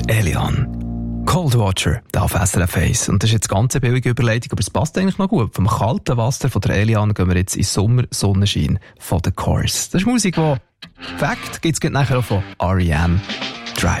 Der Elian. Cold Water, da auf SRF 1. Und das ist jetzt ganz eine billige Überleitung, aber es passt eigentlich noch gut. Vom kalten Wasser von der Elian gehen wir jetzt in Sommer-Sonnenschein von The Course. Das ist Musik, die Fact gibt es nachher auch von R.E.M.